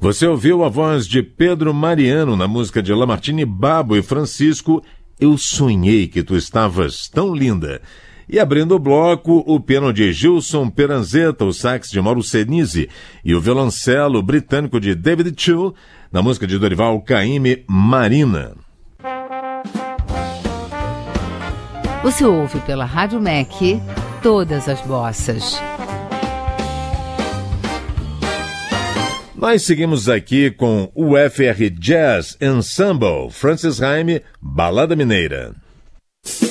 Você ouviu a voz de Pedro Mariano na música de Lamartine Babo e Francisco, Eu Sonhei Que Tu Estavas Tão Linda. E abrindo o bloco, o piano de Gilson Peranzeta, o sax de Mauro Senise e o violoncelo britânico de David Chu, na música de Dorival Caymmi, Marina. Você ouve pela Rádio MEC todas as bossas. Nós seguimos aqui com o FR Jazz Ensemble, Francis Haime, Balada Mineira.